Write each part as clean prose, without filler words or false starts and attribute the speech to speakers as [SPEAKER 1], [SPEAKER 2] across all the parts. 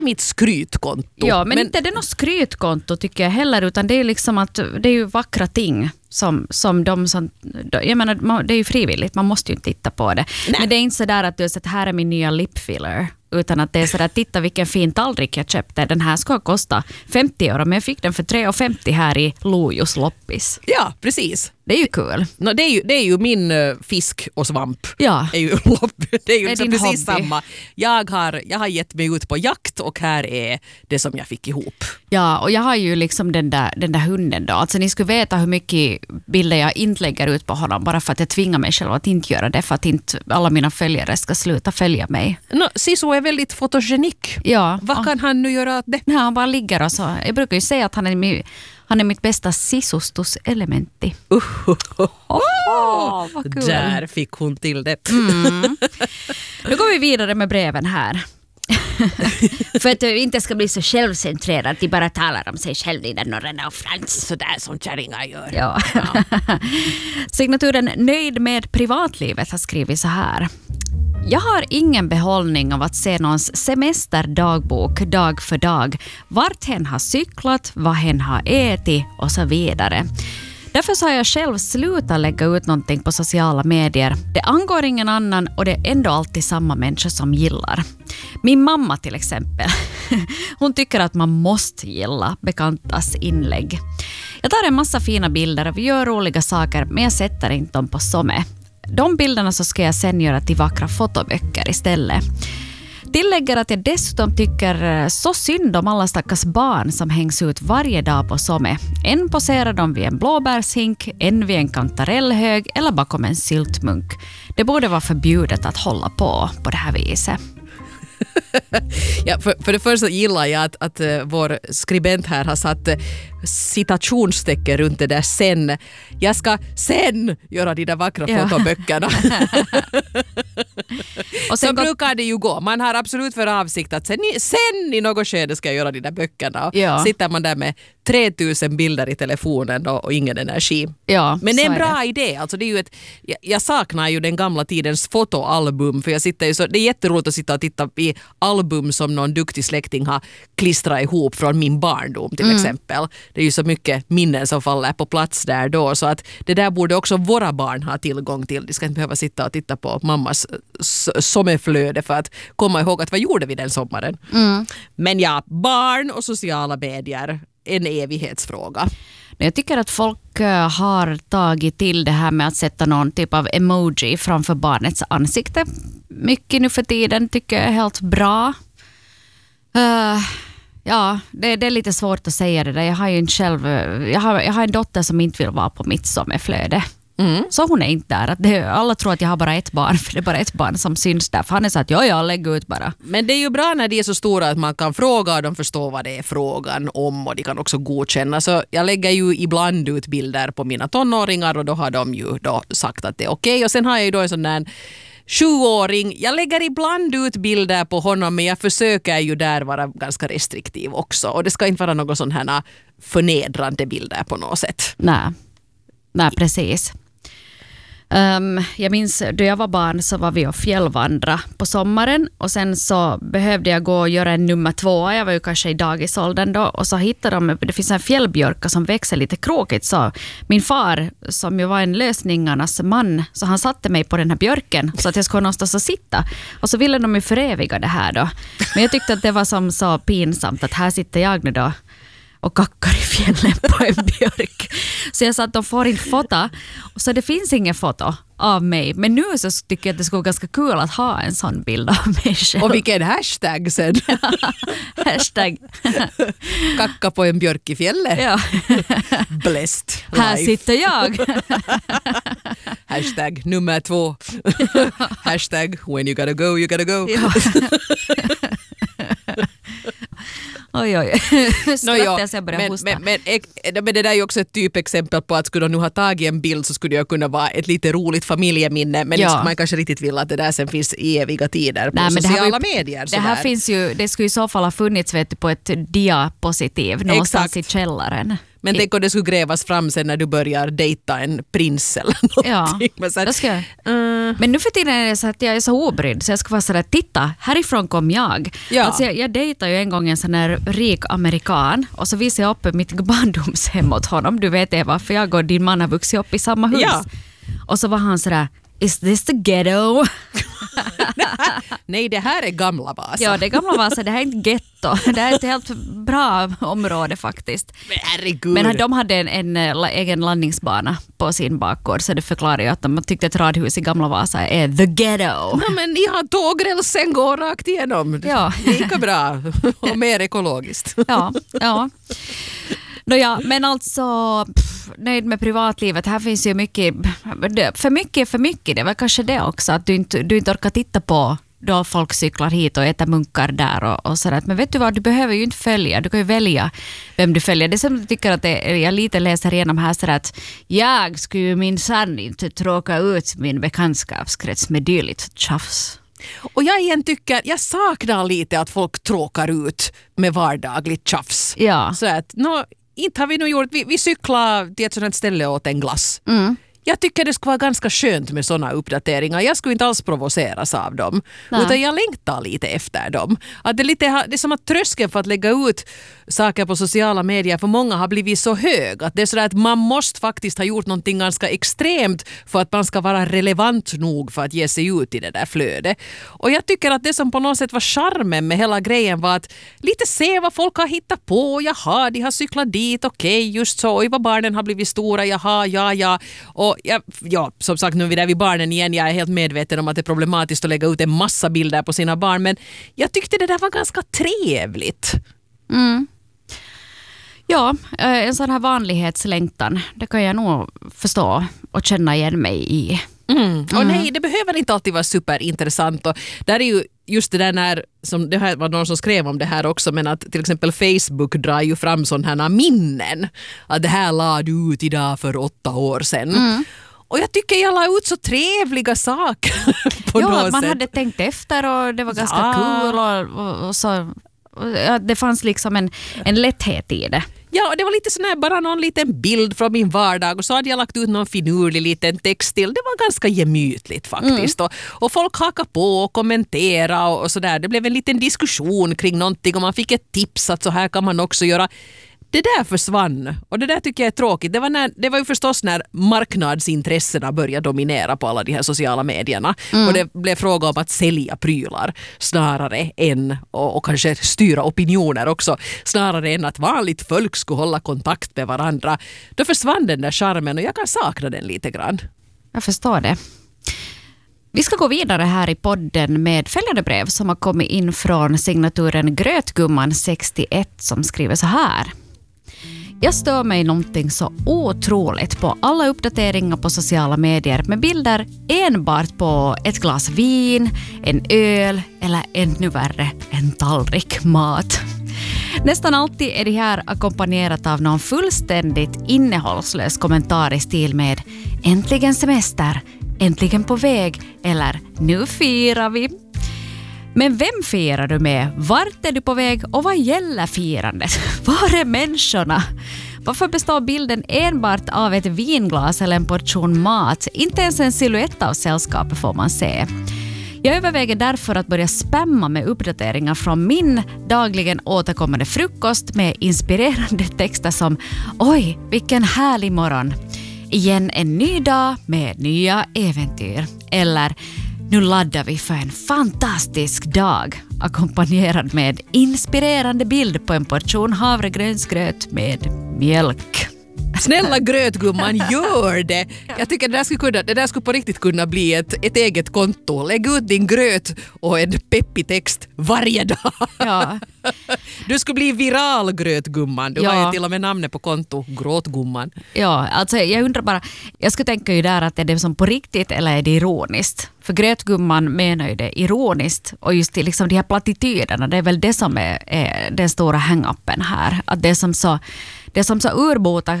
[SPEAKER 1] mitt skrytkonto.
[SPEAKER 2] Ja, men inte det är något skrytkonto tycker jag heller, utan det är liksom att det är ju vackra ting som de som, jag menar, det är ju frivilligt, man måste ju inte titta på det. Nej. Men det är inte så där att du säger att här är min nya lip filler, utan att det är så där, titta vilken fin tallrik jag köpte, den här ska kosta 50 euro, men jag fick den för 3,50 här i Lojos loppis.
[SPEAKER 1] Ja, precis.
[SPEAKER 2] Det är ju kul.
[SPEAKER 1] No, det är ju min fisk och svamp.
[SPEAKER 2] Ja.
[SPEAKER 1] Det är ju liksom precis hobby. Samma. Jag har gett mig ut på jakt och här är det som jag fick ihop.
[SPEAKER 2] Ja, och jag har ju liksom den där hunden då. Alltså ni skulle veta hur mycket bilder jag inte lägger ut på honom bara för att jag tvingar mig själv att inte göra det, för att inte alla mina följare ska sluta följa mig.
[SPEAKER 1] No, Sisu är väldigt fotogenik.
[SPEAKER 2] Ja.
[SPEAKER 1] Vad kan han nu göra åt det?
[SPEAKER 2] Ja, han bara ligger och så. Jag brukar ju säga att han är mitt bästa sisustuselementi. Vad kul.
[SPEAKER 1] Där fick hon till det.
[SPEAKER 2] Nu går vi vidare med breven här. För att du inte ska bli så självcentrerad att de bara talar om sig själv i den norrena och Frans.
[SPEAKER 1] Sådär som kärringar gör.
[SPEAKER 2] Ja. Signaturen Nöjd med privatlivet har skrivit så här. Jag har ingen behållning av att se någons semesterdagbok dag för dag. Vart hen har cyklat, vad hen har ätit och så vidare. Därför så har jag själv slutat lägga ut någonting på sociala medier. Det angår ingen annan och det är ändå alltid samma människor som gillar. Min mamma till exempel. Hon tycker att man måste gilla bekantas inlägg. Jag tar en massa fina bilder och vi gör roliga saker, men jag sätter inte dem på somme. De bilderna så ska jag sen göra till vackra fotoböcker istället. Tillägger att jag dessutom tycker så synd om alla stackars barn som hängs ut varje dag på somme. En poserar de vid en blåbärshink, en vid en kantarellhög eller bakom en syltmunk. Det borde vara förbjudet att hålla på det här viset.
[SPEAKER 1] Ja, för det första gillar jag att vår skribent här har satt citationstecken runt det där sen. Jag ska sen göra de där vackra fotoböckerna. Och sen så brukar det ju gå. Man har absolut för avsikt att sen i något skede ska jag göra de där böckerna. Ja. Sitter man där med 3000 bilder i telefonen och ingen energi. Ja, men det är en bra idé. Alltså det är ju jag saknar ju den gamla tidens fotoalbum, för jag sitter ju så, det är jätteroligt att sitta och titta i album som någon duktig släkting har klistrat ihop från min barndom till exempel. Det är ju så mycket minnen som faller på plats där då, så att det där borde också våra barn ha tillgång till. De ska inte behöva sitta och titta på mammas sommarflöde för att komma ihåg att vad gjorde vi den sommaren. Men ja, barn och sociala medier, en evighetsfråga.
[SPEAKER 2] Jag tycker att folk har tagit till det här med att sätta någon typ av emoji framför barnets ansikte. Mycket nu för tiden tycker jag är helt bra. Ja, det är lite svårt att säga det där. Jag har ju inte själv, jag har en dotter som inte vill vara på mitt sommarflöde. Så hon är inte där. Alla tror att jag har bara ett barn, för det är bara ett barn som syns där. För han är så att jag lägger ut bara.
[SPEAKER 1] Men det är ju bra när de är så stora att man kan fråga och de förstår vad det är frågan om, och de kan också godkänna. Så jag lägger ju ibland ut bilder på mina tonåringar och då har de ju då sagt att det är okej. Och sen har jag ju då en sån där 7-åring. Jag lägger ibland ut bilder på honom, men jag försöker ju där vara ganska restriktiv också. Och det ska inte vara någon sån här förnedrande bilder på något sätt.
[SPEAKER 2] Nej, precis. Jag minns då jag var barn så var vi och fjällvandra på sommaren, och sen så behövde jag gå och göra en nummer 2. Jag var ju kanske i dagisåldern då, och så hittade det finns en fjällbjörka som växer lite krokigt, så min far som ju var en lösningarnas man, så han satte mig på den här björken så att jag skulle någonstans att sitta, och så ville de ju föreviga det här då, men jag tyckte att det var som så pinsamt att här sitter jag nu då och kackar i fjällen på en björk. Så jag sa att de får inte fota. Så det finns ingen foto av mig. Men nu så tycker jag att det skulle vara ganska kul att ha en sån bild av mig själv.
[SPEAKER 1] Och vilken hashtag sen?
[SPEAKER 2] Hashtag.
[SPEAKER 1] Kacka på en björk i fjällen.
[SPEAKER 2] Ja.
[SPEAKER 1] Blessed life.
[SPEAKER 2] Här sitter jag.
[SPEAKER 1] Hashtag nummer 2. Hashtag when you gotta go, you gotta go.
[SPEAKER 2] Ja. Oj.
[SPEAKER 1] Men det där är ju också ett typexempel på att skulle de nu ha tagit en bild så skulle det kunna vara ett lite roligt familjeminne, men man kanske riktigt vill att det där sen finns i eviga tider på sociala medier.
[SPEAKER 2] Det här finns ju, det skulle i så fall ha funnits på ett diapositiv någonstans i källaren.
[SPEAKER 1] Men tänk om det skulle grävas fram sen när du börjar dejta en prins eller någonting.
[SPEAKER 2] Ja,
[SPEAKER 1] men så att,
[SPEAKER 2] Men nu för tiden är det så att jag är så obrydd så jag ska vara sådär, titta, härifrån kom jag. Ja. Alltså jag dejtade ju en gång en sån här rik amerikan och så visade jag upp mitt barndomshem åt honom. Du vet Eva, för jag och din man har vuxit upp i samma hus. Ja. Och så var han sådär, is this the ghetto?
[SPEAKER 1] Nej, det här är gamla Vasa.
[SPEAKER 2] Ja, det är gamla Vasa. Det här är inte ghetto. Det här är ett helt bra område faktiskt.
[SPEAKER 1] Men herregud.
[SPEAKER 2] Men de hade en egen landningsbana på sin bakgård så det förklarar ju att de tyckte att radhus i gamla Vasa är the ghetto.
[SPEAKER 1] Ja, men ni har tågrälsen går rakt igenom. Ja. Lika bra och mer ekologiskt.
[SPEAKER 2] Ja. Nåja, men alltså nöjd med privatlivet. Här finns ju mycket, för mycket. Det var kanske det också, att du inte orkar titta på då folk cyklar hit och äter munkar där och sådär. Men vet du vad, du behöver ju inte följa. Du kan ju välja vem du följer. Det är som jag tycker att jag lite läser igenom här så att jag skulle ju minsann inte tråka ut min bekantskapskrets med dylikt tjafs.
[SPEAKER 1] Och jag saknar lite att folk tråkar ut med vardagligt tjafs.
[SPEAKER 2] Ja.
[SPEAKER 1] Så att, inte har vi nog gjort, vi cyklar till ett sådant ställe åt en glass. Jag tycker det skulle vara ganska skönt med sådana uppdateringar. Jag skulle inte alls provoceras av dem. Nej. Utan jag längtar lite efter dem. Att det är som att tröskeln för att lägga ut saker på sociala medier för många har blivit så hög. Att det är så att man måste faktiskt ha gjort någonting ganska extremt för att man ska vara relevant nog för att ge sig ut i det där flödet. Och jag tycker att det som på något sätt var charmen med hela grejen var att lite se vad folk har hittat på. Jaha, de har cyklat dit, okej, just så. Oj, vad barnen har blivit stora, jaha, ja. Och ja, som sagt, nu är vi där vid barnen igen. Jag är helt medveten om att det är problematiskt att lägga ut en massa bilder på sina barn, men jag tyckte det där var ganska trevligt.
[SPEAKER 2] Ja, en sån här vanlighetslängtan, det kan jag nog förstå och känna igen mig i.
[SPEAKER 1] Och nej, det behöver inte alltid vara superintressant. Och där är ju just det där när, som det här var någon som skrev om det här också, men att till exempel Facebook drar ju fram sådana här minnen. Att det här la du ut idag för 8 år sedan. Och jag tycker jag la ut så trevliga saker på något sätt.
[SPEAKER 2] Man hade tänkt efter och det var ganska kul och så. Ja, det fanns liksom en lätthet i det.
[SPEAKER 1] Ja, det var lite sån här, bara någon liten bild från min vardag och så hade jag lagt ut någon finurlig liten text till. Det var ganska gemytligt faktiskt. Och folk hakade på och kommenterade och sådär. Det blev en liten diskussion kring någonting och man fick ett tips att så här kan man också göra. Det där försvann och det där tycker jag är tråkigt. Det var ju förstås när marknadsintressena började dominera på alla de här sociala medierna. Och det blev fråga om att sälja prylar snarare än, och kanske styra opinioner också, snarare än att vanligt folk skulle hålla kontakt med varandra. Då försvann den där charmen och jag kan sakna den lite grann.
[SPEAKER 2] Jag förstår det. Vi ska gå vidare här i podden med följande brev som har kommit in från signaturen Grötgumman 61 som skriver så här. Jag stör mig någonting så otroligt på alla uppdateringar på sociala medier med bilder enbart på ett glas vin, en öl eller ännu värre, en tallrik mat. Nästan alltid är det här ackompanjerat av någon fullständigt innehållslös kommentar i stil med äntligen semester, äntligen på väg eller nu firar vi. Men vem firar du med? Vart är du på väg och vad gäller firandet? Var är människorna? Varför består bilden enbart av ett vinglas eller en portion mat? Inte ens en silhuett av sällskapet får man se. Jag överväger därför att börja spamma med uppdateringar från min dagligen återkommande frukost med inspirerande texter som oj, vilken härlig morgon. Igen en ny dag med nya äventyr. Eller nu laddar vi för en fantastisk dag ackompanjerad med inspirerande bild på en portion havregrönsgröt med mjölk.
[SPEAKER 1] Snälla grötgumman, gör det! Jag tycker det där skulle på riktigt kunna bli ett eget konto. Lägg ut din gröt och en peppig text varje dag.
[SPEAKER 2] Ja.
[SPEAKER 1] Du skulle bli viral grötgumman. Du har ju till och med namnet på konto, gråtgumman.
[SPEAKER 2] Ja, alltså jag undrar bara, jag skulle tänka ju där att är det som på riktigt eller är det ironiskt? För grötgumman menar ju det ironiskt och just liksom de här plattityderna, det är väl det som är den stora hang-upen här. Att det är som så urbota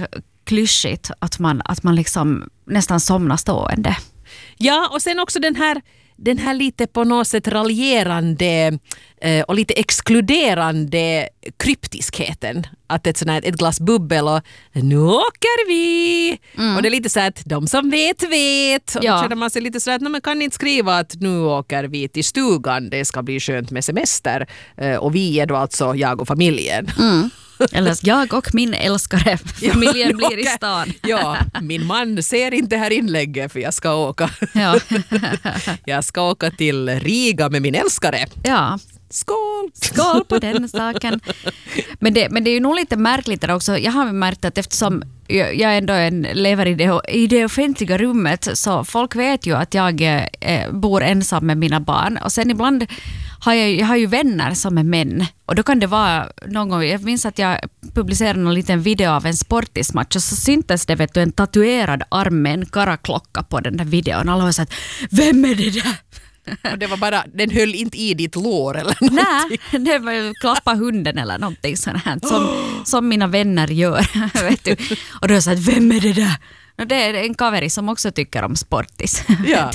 [SPEAKER 2] klyschigt att man liksom nästan somnar stående.
[SPEAKER 1] Ja, och sen också den här den här lite på något sätt raljerande och lite exkluderande kryptiskheten. Att ett glas bubbel och nu åker vi! Och det är lite så att de som vet. Och då känner man sig lite så att man kan inte skriva att nu åker vi till stugan, det ska bli skönt med semester. Och vi är då alltså jag och familjen.
[SPEAKER 2] Eller jag och min älskare. Familjen blir i stan.
[SPEAKER 1] Ja, min man ser inte här inlägget för jag ska åka.
[SPEAKER 2] Ja.
[SPEAKER 1] Jag ska åka till Riga med min älskare.
[SPEAKER 2] Ja.
[SPEAKER 1] Skål!
[SPEAKER 2] Skål på den saken. Men det är ju nog lite märkligt där också. Jag har märkt att eftersom jag ändå lever i det offentliga rummet så folk vet ju att jag bor ensam med mina barn. Och sen ibland jag har ju vänner som är män. Och då kan det vara någon gång, jag minns att jag publicerade en liten video av en sportismatch och så syntes det en tatuerad arm med en karaklocka på den där videon. Alla var så att, vem är det där?
[SPEAKER 1] Och det var bara, den höll inte i ditt lår eller någonting.
[SPEAKER 2] Nej, det var klappa hunden eller någonting sånt här som mina vänner gör. Vet du. Och då sa jag, vem är det där? Och det är en kaveri som också tycker om sportis.
[SPEAKER 1] Ja.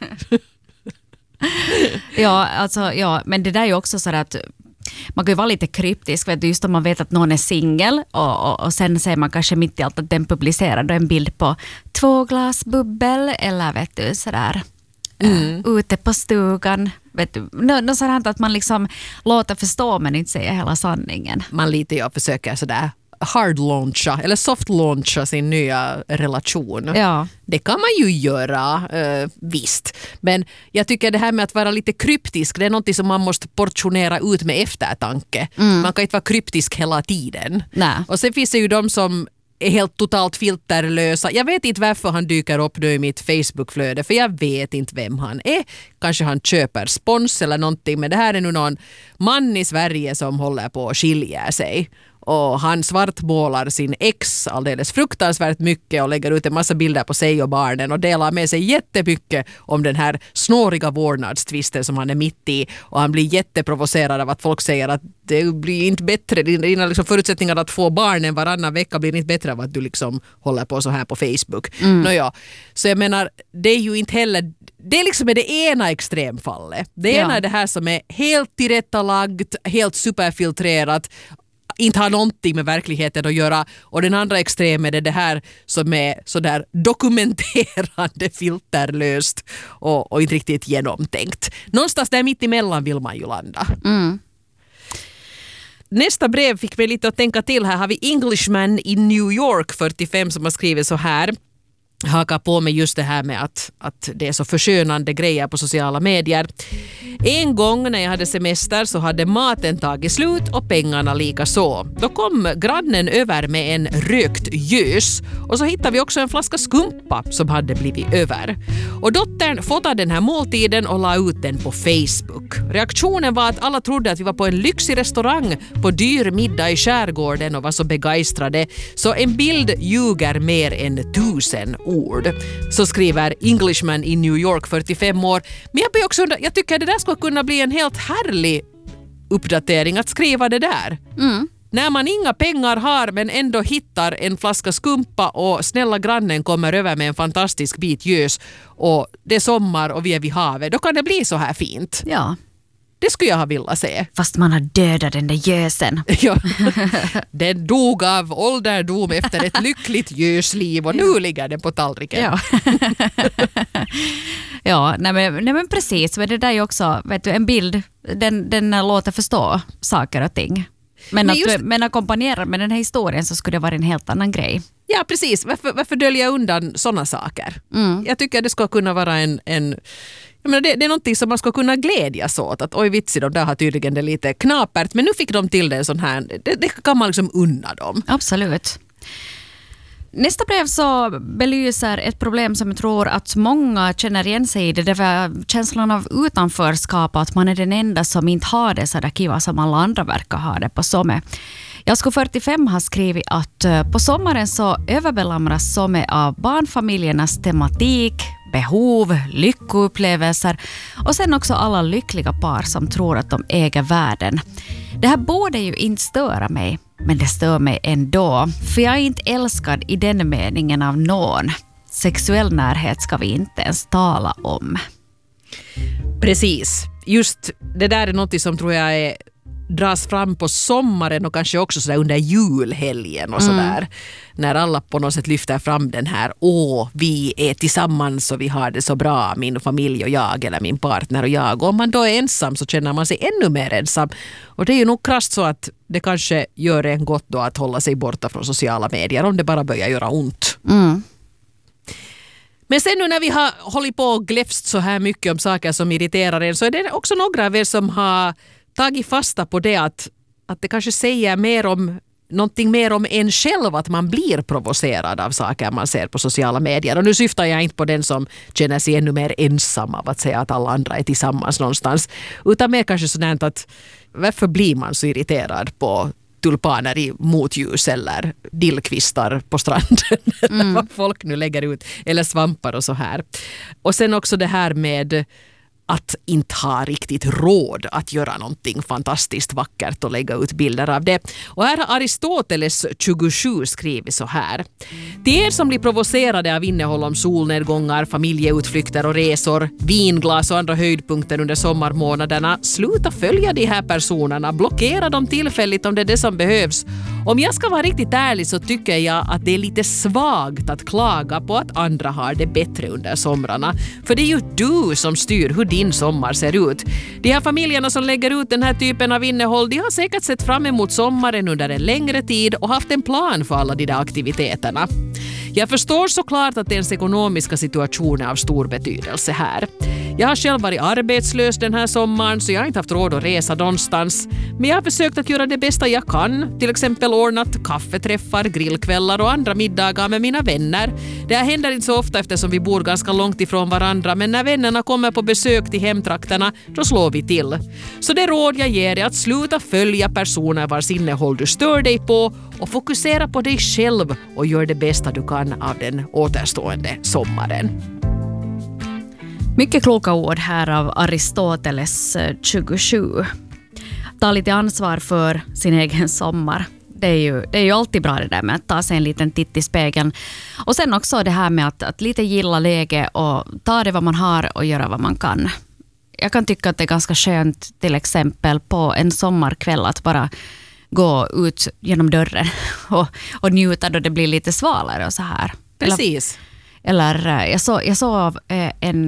[SPEAKER 2] Ja, men det där är ju också så att man kan ju vara lite kryptisk, vet du, just om man vet att någon är singel och sen ser man kanske mitt i allt att den publicerar en bild på 2 glas bubbel eller vet du sådär. Ute på stugan. Vet du, något sådant att man liksom låter förstå men inte säger hela sanningen.
[SPEAKER 1] Man lite och försöker sådär hard launcha eller soft launcha sin nya relation.
[SPEAKER 2] Ja.
[SPEAKER 1] Det kan man ju göra, visst. Men jag tycker det här med att vara lite kryptisk, det är något som man måste portionera ut med eftertanke. Man kan inte vara kryptisk hela tiden.
[SPEAKER 2] Nej.
[SPEAKER 1] Och sen finns det ju de som är helt totalt filterlösa. Jag vet inte varför han dyker upp nu i mitt Facebookflöde, för jag vet inte vem han är. Kanske han köper spons eller någonting, men det här är nu någon man i Sverige som håller på att skilja sig. Och han svartmålar sin ex alldeles fruktansvärt mycket och lägger ut en massa bilder på sig och barnen och delar med sig jättemycket om den här snåriga vårdnadstvisten som han är mitt i. Och han blir jätteprovocerad av att folk säger att det blir inte bättre. Dina liksom förutsättningar att få barnen varannan vecka blir inte bättre av att du liksom håller på så här på Facebook. Så jag menar, det är ju inte heller... Det är liksom det ena extremfallet. Det ena är det här som är helt tillrättalagt, helt superfiltrerat, inte har någonting med verkligheten att göra, och den andra extremen är det här som är sådär dokumenterande filterlöst och inte riktigt genomtänkt. Någonstans där mitt emellan vill man ju landa. Nästa brev fick mig lite att tänka till. Här har vi Englishman i New York 45 som har skrivit så här. Hakar på med just det här med att det är så förskönande grejer på sociala medier. En gång när jag hade semester så hade maten tagit slut och pengarna lika så. Då kom grannen över med en rökt gös och så hittade vi också en flaska skumpa som hade blivit över. Och dottern fotade den här måltiden och la ut den på Facebook. Reaktionen var att alla trodde att vi var på en lyxig restaurang på dyr middag i skärgården och var så begeistrade. Så en bild ljuger mer än 1000 ord. Så skriver Englishman i New York 45 år. Men jag tycker det där skulle kunna bli en helt härlig uppdatering att skriva det där. När man inga pengar har men ändå hittar en flaska skumpa och snälla grannen kommer över med en fantastisk bit gös och det är sommar och vi är vid havet, då kan det bli så här fint.
[SPEAKER 2] Ja.
[SPEAKER 1] Det skulle jag ha velat se.
[SPEAKER 2] Fast man har dödat den där gösen.
[SPEAKER 1] Ja. Den dog av ålderdom efter ett lyckligt gösliv och nu ligger den på tallriken.
[SPEAKER 2] Ja, ja nej men precis. Men det där är också, vet du, en bild, den låter förstå saker och ting. Men ackompanjerar med den här historien så skulle det vara en helt annan grej.
[SPEAKER 1] Ja, precis. Varför dölja undan sådana saker? Jag tycker det ska kunna vara jag menar, det är någonting som man ska kunna glädjas åt. Att oj vitsi, de där har tydligen det lite knapert. Men nu fick de till det en sån här. Det kan man liksom unna dem.
[SPEAKER 2] Absolut. Nästa brev så belyser ett problem som jag tror att många känner igen sig i. Det var känslan av utanförskap, att man är den enda som inte har det så där kiva som alla andra verkar ha det på Somme. Jag skulle 45 ha skrivit att på sommaren så överbelamras Somme av barnfamiljernas tematik, behov, lyckoupplevelser och sen också alla lyckliga par som tror att de äger världen. Det här borde ju inte störa mig, men det stör mig ändå. För jag är inte älskad i den meningen av någon. Sexuell närhet ska vi inte ens tala om.
[SPEAKER 1] Precis. Just det där är något som tror jag dras fram på sommaren och kanske också så där under julhelgen och sådär. När alla på något sätt lyfter fram den här, vi är tillsammans och vi har det så bra, min familj och jag eller min partner och jag. Och om man då är ensam så känner man sig ännu mer ensam. Och det är ju nog krasst så att det kanske gör en gott då att hålla sig borta från sociala medier om det bara börjar göra ont. Men sen nu när vi har hållit på och gläfst så här mycket om saker som irriterar en, så är det också några av er som har tagit fasta på det att det kanske säger någonting mer om en själv, att man blir provocerad av saker man ser på sociala medier. Och nu syftar jag inte på den som känner sig ännu mer ensam av att säga att alla andra är tillsammans någonstans, utan mer kanske sådant att varför blir man så irriterad på tulpaner i motljus eller dillkvistar på stranden eller vad folk nu lägger ut, eller svampar och så här. Och sen också det här med att inte ha riktigt råd att göra någonting fantastiskt vackert och lägga ut bilder av det. Och här har Aristoteles 27 skrivit så här. Till er som blir provocerade av innehåll om solnedgångar, familjeutflykter och resor, vinglas och andra höjdpunkter under sommarmånaderna, sluta följa de här personerna, blockera dem tillfälligt om det är det som behövs. Om jag ska vara riktigt ärlig så tycker jag att det är lite svagt att klaga på att andra har det bättre under somrarna. För det är ju du som styr hur din sommar ser ut. De här familjerna som lägger ut den här typen av innehåll, de har säkert sett fram emot sommaren under en längre tid och haft en plan för alla de där aktiviteterna. Jag förstår såklart att ens ekonomiska situation är av stor betydelse här. Jag har själv varit arbetslös den här sommaren så jag har inte haft råd att resa någonstans. Men jag har försökt att göra det bästa jag kan. Till exempel ordnat kaffeträffar, grillkvällar och andra middagar med mina vänner. Det här händer inte så ofta eftersom vi bor ganska långt ifrån varandra, men när vännerna kommer på besök till hemtrakterna då slår vi till. Så det råd jag ger är att sluta följa personer vars innehåll du stör dig på och fokusera på dig själv och gör det bästa du kan av den återstående sommaren.
[SPEAKER 2] Mycket kloka ord här av Aristoteles 27. Ta lite ansvar för sin egen sommar. Det är ju alltid bra det där med att ta sig en liten titt i spegeln. Och sen också det här med att lite gilla läge och ta det vad man har och göra vad man kan. Jag kan tycka att det är ganska skönt till exempel på en sommarkväll att bara gå ut genom dörren och njuta då det blir lite svalare och så här.
[SPEAKER 1] Precis.
[SPEAKER 2] Eller jag såg en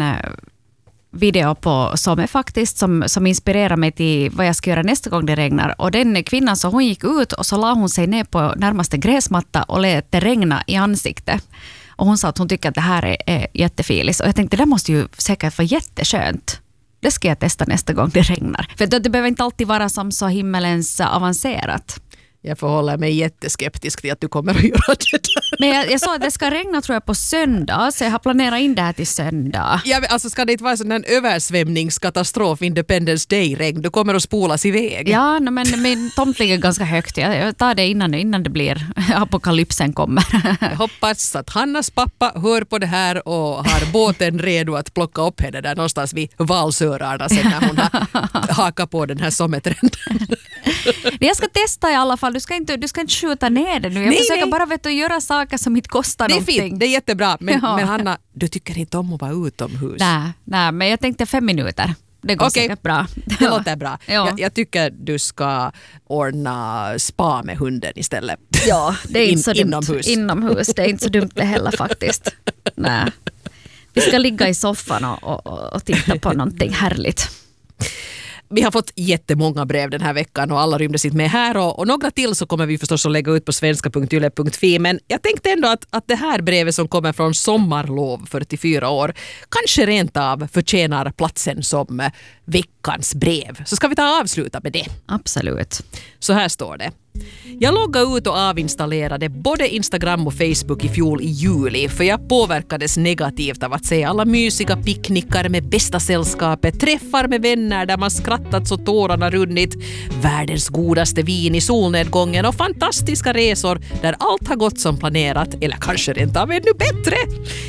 [SPEAKER 2] video på som faktiskt som inspirerar mig till vad jag ska göra nästa gång det regnar. Och den kvinnan så hon gick ut och så la hon sig ner på närmaste gräsmatta och lät det regna i ansiktet. Och hon sa att hon tycker att det här är jättefilis. Och jag tänkte det måste ju säkert vara jätteskönt. Det ska jag testa nästa gång det regnar. För det behöver inte alltid vara som så himmelens avancerat.
[SPEAKER 1] Jag förhåller mig jätteskeptisk till att du kommer att göra det där.
[SPEAKER 2] Men jag sa att det ska regna tror jag på söndag, så jag har planerat in det här till söndag.
[SPEAKER 1] Ja, alltså ska det inte vara en översvämningskatastrof, Independence Day-regn? Du kommer att spolas iväg.
[SPEAKER 2] Ja, men min tomt ligger ganska högt. Jag tar det innan det blir apokalypsen kommer.
[SPEAKER 1] Jag hoppas att Hannas pappa hör på det här och har båten redo att plocka upp henne där någonstans vid Valsörarna sen när hon har hakat på den här sommartrenden.
[SPEAKER 2] Jag ska testa i alla fall. Du ska inte skjuta ner det nu. Jag försöker bara göra saker som inte kostar någonting.
[SPEAKER 1] Det är fint, det är jättebra. Men Hanna, du tycker inte om att vara utomhus?
[SPEAKER 2] Nej, men jag tänkte 5 minuter. Det går säkert bra.
[SPEAKER 1] Det låter bra. Ja. Jag tycker du ska ordna spa med hunden istället.
[SPEAKER 2] Ja, det är inte så dumt.
[SPEAKER 1] Inomhus.
[SPEAKER 2] Det är inte så dumt det heller faktiskt. Nej. Vi ska ligga i soffan och titta på någonting härligt.
[SPEAKER 1] Vi har fått jättemånga brev den här veckan och alla rymde sitt med här och några till så kommer vi förstås att lägga ut på svenska.yle.fi, men jag tänkte ändå att det här brevet som kommer från Sommarlov 44 år kanske rent av förtjänar platsen som veckans brev. Så ska vi ta och avsluta med det.
[SPEAKER 2] Absolut.
[SPEAKER 1] Så här står det. Jag loggade ut och avinstallerade både Instagram och Facebook i fjol i juli för jag påverkades negativt av att se alla mysiga picknickar med bästa sällskapet, träffar med vänner där man skrattat så tårarna runnit, världens godaste vin i solnedgången och fantastiska resor där allt har gått som planerat eller kanske rent av ännu bättre.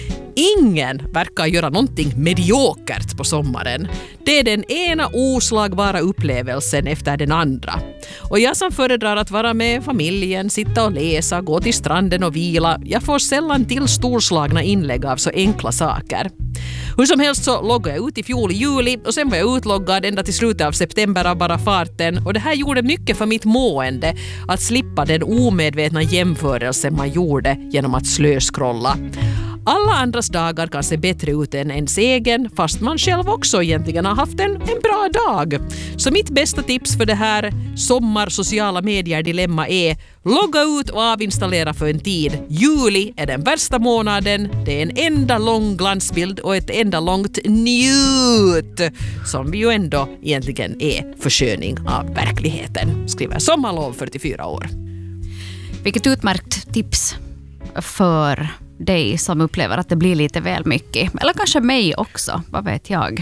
[SPEAKER 1] Ingen verkar göra någonting mediokert på sommaren. Det är den ena oslagbara upplevelsen efter den andra. Och jag som föredrar att vara med familjen, sitta och läsa, gå till stranden och vila, jag får sällan till storslagna inlägg av så enkla saker. Hur som helst så loggade jag ut i fjol i juli och sen var jag utloggad ända till slutet av september av bara farten, och det här gjorde mycket för mitt mående att slippa den omedvetna jämförelsen man gjorde genom att slöskrolla. Alla andras dagar kan se bättre ut än ens egen, fast man själv också egentligen har haft en bra dag. Så mitt bästa tips för det här sommar-sociala medier-dilemma är: logga ut och avinstallera för en tid. Juli är den värsta månaden. Det är en enda lång glansbild och ett enda långt njut, som vi ju ändå egentligen är försköning av verkligheten. Skriver Sommarlov, 44 år.
[SPEAKER 2] Vilket utmärkt tips för dig som upplever att det blir lite väl mycket. Eller kanske mig också, vad vet jag.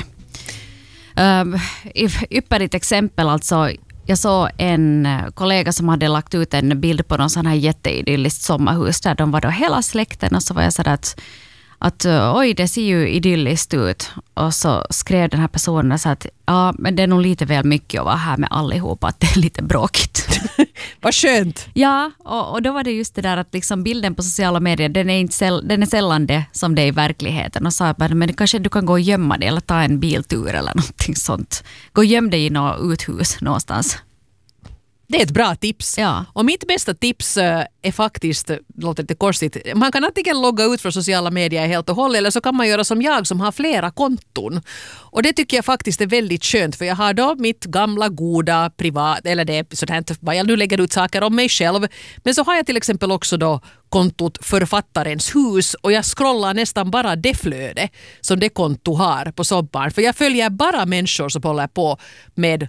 [SPEAKER 2] Ypperligt exempel alltså. Jag såg en kollega som hade lagt ut en bild på någon sån här jätteidylliskt sommarhus där de var då hela släkten, och så var jag sådär att oj, det ser ju idylliskt ut. Och så skrev den här personen så att ja, men det är nog lite väl mycket att vara här med allihopa, att det är lite bråkigt.
[SPEAKER 1] Vad skönt!
[SPEAKER 2] Ja, och då var det just det där att liksom bilden på sociala medier, den är sällan det som det är i verkligheten. Och sa att men kanske du kan gå och gömma dig eller ta en biltur eller någonting sånt. Gå och göm dig i något uthus någonstans.
[SPEAKER 1] Det är ett bra tips.
[SPEAKER 2] Ja.
[SPEAKER 1] Och mitt bästa tips är faktiskt, låter lite korsigt, man kan antingen logga ut från sociala medier helt och hållet, eller så kan man göra som jag som har flera konton. Och det tycker jag faktiskt är väldigt skönt, för jag har då mitt gamla goda privat, eller det är sådant vad jag nu lägger ut saker om mig själv. Men så har jag till exempel också då kontot Författarens hus, och jag scrollar nästan bara det flöde som det konto har på sommaren. För jag följer bara människor som håller på med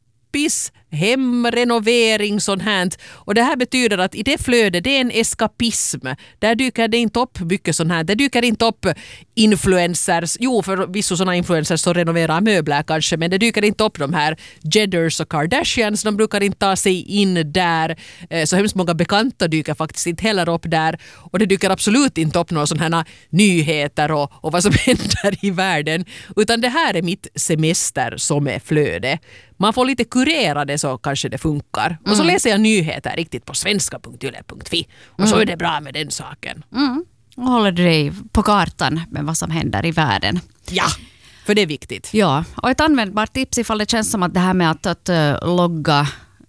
[SPEAKER 1] hemrenovering, sånt här. Och det här betyder att i det flödet, det är en eskapism. Där dyker det inte upp mycket sånt här. Där dyker inte upp influencers. Jo, för vissa sådana influencers som renoverar möbler kanske, men det dyker inte upp de här Jedders och Kardashians. De brukar inte ta sig in där. Så hemskt många bekanta dyker faktiskt inte heller upp där. Och det dyker absolut inte upp några sådana här nyheter och vad som händer i världen. Utan det här är mitt semester som är flöde. Man får lite kurera det, så kanske det funkar. Och så läser jag nyheter riktigt på svenska.yle.fi. Och så är det bra med den saken.
[SPEAKER 2] Och håller du dig på kartan med vad som händer i världen.
[SPEAKER 1] Ja, för det är viktigt.
[SPEAKER 2] Ja, och ett användbart tips ifall det känns som att det här med att logga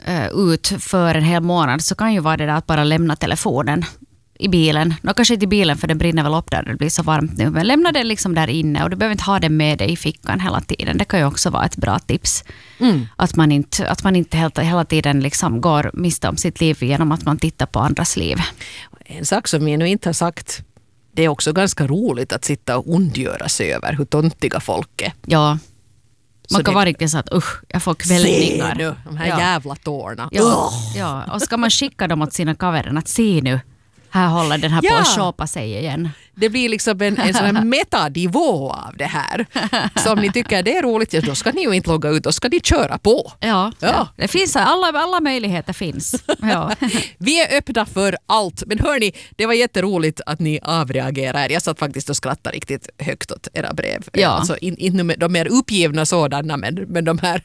[SPEAKER 2] ut för en hel månad, så kan ju vara det där att bara lämna telefonen i bilen. Kanske inte i bilen, för den brinner väl upp där det blir så varmt nu. Men lämna den liksom där inne, och du behöver inte ha den med dig i fickan hela tiden. Det kan ju också vara ett bra tips. Att man inte hela tiden liksom går miste om sitt liv genom att man tittar på andras liv.
[SPEAKER 1] En sak som jag nu inte har sagt, det är också ganska roligt att sitta och ondgöra sig över hur tontiga folk är.
[SPEAKER 2] Ja. Man kan vara riktigt så att jag får kvällningar.
[SPEAKER 1] Se nu, de här jävla tårna.
[SPEAKER 2] Ja, och ska man skicka dem åt sina kaverer att se nu, här håller den här på att shoppa sig igen. Det
[SPEAKER 1] blir liksom en sån här metanivå av det här. Så om ni tycker det är roligt, då ska ni ju inte logga ut, då ska ni köra på.
[SPEAKER 2] Ja. Det finns alla möjligheter finns. Ja.
[SPEAKER 1] Vi är öppna för allt. Men hörni, det var jätteroligt att ni avreagerar. Jag satt faktiskt och skrattade riktigt högt åt era brev.
[SPEAKER 2] Ja.
[SPEAKER 1] Alltså, inte de mer uppgivna sådana, men de här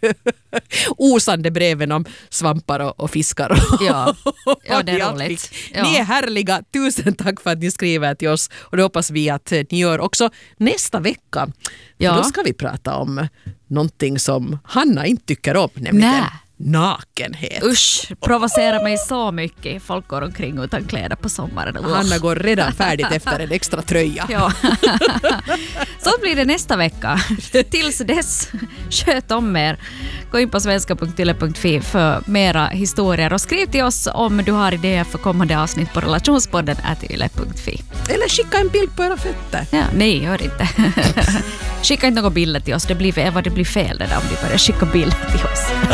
[SPEAKER 1] osande breven om svampar och fiskar.
[SPEAKER 2] Ja, det är roligt. Ja.
[SPEAKER 1] Ni är härliga. Tusen tack för att ni skriver till oss. Och det hoppas vi att ni gör också nästa vecka.
[SPEAKER 2] Ja.
[SPEAKER 1] För då ska vi prata om någonting som Hanna inte tycker om, nämligen nakenhet.
[SPEAKER 2] Usch, provocerar mig så mycket. Folk går omkring utan kläder på sommaren.
[SPEAKER 1] Hanna går redan färdigt efter en extra tröja.
[SPEAKER 2] Ja. Så blir det nästa vecka. Tills dess, sköt om er. Gå in på svenska.yle.fi för mera historier och skriv till oss om du har idéer för kommande avsnitt på relationspodden@yle.fi.
[SPEAKER 1] Eller skicka en bild på era fötter.
[SPEAKER 2] Ja, nej, gör inte. Skicka inte några bilder till oss. Det blir fel det där om du börjar skicka bilder till oss.